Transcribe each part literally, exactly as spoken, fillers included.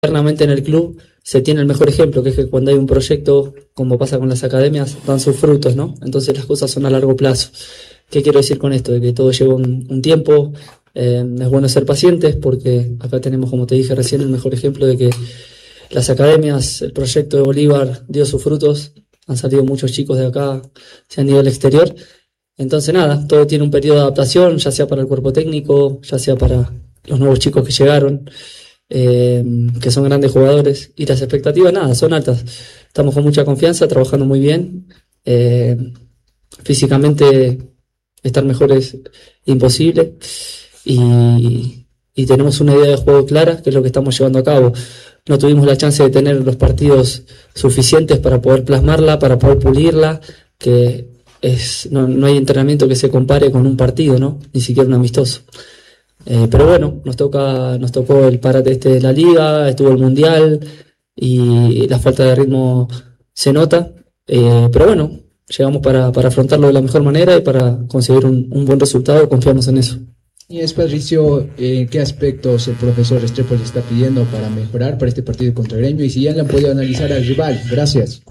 internamente en el club se tiene el mejor ejemplo, que es que cuando hay un proyecto, como pasa con las academias, dan sus frutos, ¿no? Entonces las cosas son a largo plazo. ¿Qué quiero decir con esto? De que todo lleva un, un tiempo, eh, es bueno ser pacientes, porque acá tenemos, como te dije recién, el mejor ejemplo de que las academias, el proyecto de Bolívar dio sus frutos, han salido muchos chicos de acá, se han ido al exterior. Entonces nada, todo tiene un periodo de adaptación, ya sea para el cuerpo técnico, ya sea para los nuevos chicos que llegaron. Eh, que son grandes jugadores, y las expectativas nada, son altas. Estamos con mucha confianza, trabajando muy bien, eh, físicamente estar mejor es imposible, y, y tenemos una idea de juego clara, que es lo que estamos llevando a cabo. No tuvimos la chance de tener los partidos suficientes para poder plasmarla, para poder pulirla, que es, no, no hay entrenamiento que se compare con un partido, ¿no? Ni siquiera un amistoso. Eh, pero bueno, nos toca, nos tocó el parate este de la liga, estuvo el mundial y la falta de ritmo se nota, eh, pero bueno, llegamos para, para afrontarlo de la mejor manera y para conseguir un, un buen resultado, confiamos en eso. Y es, Patricio, ¿en qué aspectos el profesor Restrepo le está pidiendo para mejorar para este partido contra Gremio? Y si ya le han podido analizar al rival. Gracias.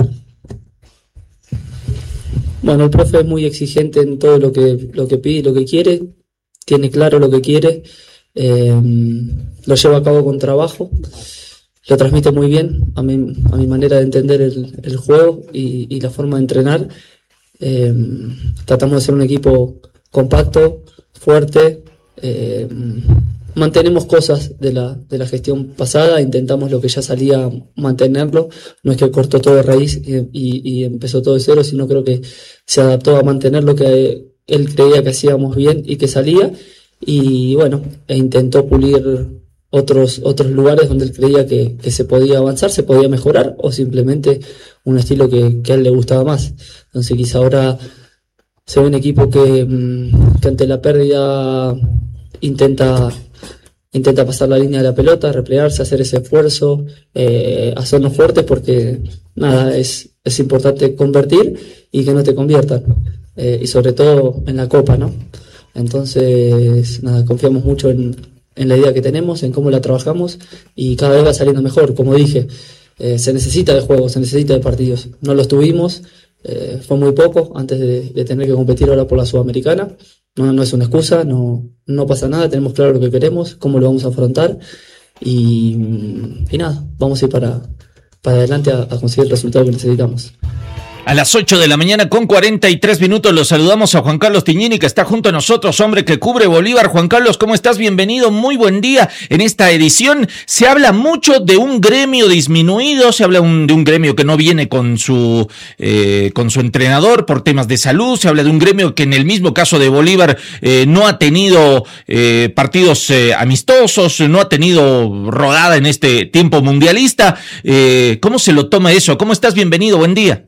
Bueno, el profe es muy exigente en todo lo que, lo que pide y lo que quiere. Tiene claro lo que quiere, eh, lo lleva a cabo con trabajo, lo transmite muy bien a mi, a mi manera de entender el, el juego y, y la forma de entrenar. Eh, tratamos de ser un equipo compacto, fuerte, eh, mantenemos cosas de la, de la gestión pasada, intentamos lo que ya salía mantenerlo, no es que cortó todo de raíz y, y, y empezó todo de cero, sino creo que se adaptó a mantener lo que él creía que hacíamos bien y que salía, y bueno, e intentó pulir otros otros lugares donde él creía que, que se podía avanzar, se podía mejorar, o simplemente un estilo que, que a él le gustaba más. Entonces quizá ahora se ve un equipo que, que ante la pérdida intenta intenta pasar la línea de la pelota, replegarse, hacer ese esfuerzo, eh, hacernos fuertes, porque nada, es, es importante convertir y que no te conviertan. Eh, y sobre todo en la Copa, ¿no? Entonces, nada, confiamos mucho en, en la idea que tenemos, en cómo la trabajamos, y cada vez va saliendo mejor. Como dije, eh, se necesita de juegos, se necesita de partidos. No los tuvimos, eh, fue muy poco antes de, de tener que competir ahora por la Sudamericana. No, no es una excusa, no, no pasa nada, tenemos claro lo que queremos, cómo lo vamos a afrontar, y, y nada, vamos a ir para, para adelante a, a conseguir el resultado que necesitamos. A las ocho de la mañana con cuarenta y tres minutos los saludamos a Juan Carlos Tignini, que está junto a nosotros, hombre que cubre Bolívar. Juan Carlos, ¿cómo estás? Bienvenido, muy buen día. En esta edición se habla mucho de un gremio disminuido, se habla un, de un gremio que no viene con su eh, con su entrenador por temas de salud, se habla de un gremio que en el mismo caso de Bolívar eh, no ha tenido eh, partidos eh, amistosos, no ha tenido rodada en este tiempo mundialista. Eh, ¿Cómo se lo toma eso? ¿Cómo estás? Bienvenido, buen día.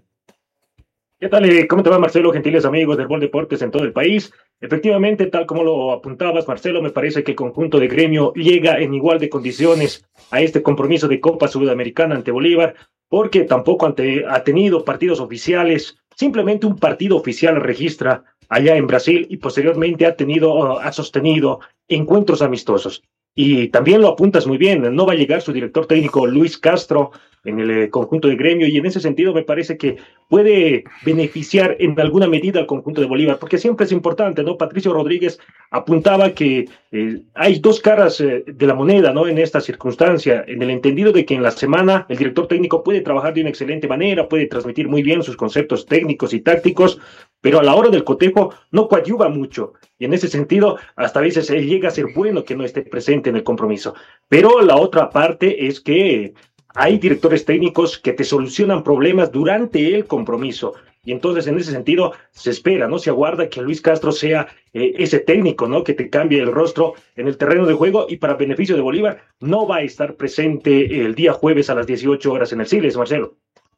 ¿Qué tal? ¿Cómo te va, Marcelo? Gentiles amigos del Gol Deportes en todo el país. Efectivamente, tal como lo apuntabas, Marcelo, me parece que el conjunto de Gremio llega en igual de condiciones a este compromiso de Copa Sudamericana ante Bolívar, porque tampoco ante, ha tenido partidos oficiales, simplemente un partido oficial registra allá en Brasil, y posteriormente ha tenido, ha sostenido encuentros amistosos. Y también lo apuntas muy bien, no va a llegar su director técnico Luis Castro en el eh, conjunto de Gremio, y en ese sentido me parece que puede beneficiar en alguna medida al conjunto de Bolívar, porque siempre es importante, ¿no? Patricio Rodríguez apuntaba que eh, hay dos caras eh, de la moneda, ¿no? En esta circunstancia, en el entendido de que en la semana el director técnico puede trabajar de una excelente manera, puede transmitir muy bien sus conceptos técnicos y tácticos, pero a la hora del cotejo no coadyuva mucho, y en ese sentido hasta a veces él llega a ser bueno que no esté presente en el compromiso. Pero la otra parte es que hay directores técnicos que te solucionan problemas durante el compromiso, y entonces en ese sentido se espera, ¿no? Se aguarda que Luis Castro sea eh, ese técnico, ¿no? Que te cambie el rostro en el terreno de juego, y para beneficio de Bolívar no va a estar presente el día jueves a las dieciocho horas en el Siles, Marcelo.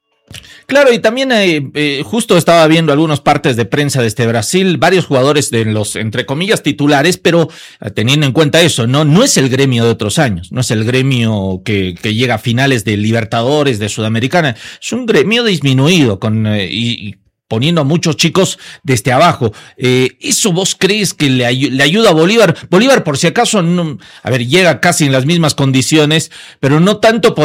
Claro, y también eh, eh, justo estaba viendo algunas partes de prensa desde Brasil, varios jugadores de los, entre comillas, titulares, pero eh, teniendo en cuenta eso, no no es el Gremio de otros años, no es el Gremio que, que llega a finales de Libertadores, de Sudamericana, es un Gremio disminuido, con eh, y, y poniendo a muchos chicos desde abajo. Eh, ¿Eso vos crees que le, ay- le ayuda a Bolívar? Bolívar, por si acaso, no, a ver, llega casi en las mismas condiciones, pero no tanto por